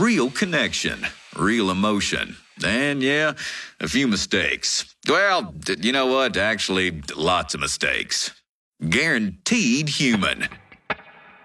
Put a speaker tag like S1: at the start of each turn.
S1: real connection, real emotion, and yeah, a few mistakes. Well, you know what? Actually, lots of mistakes. Guaranteed human.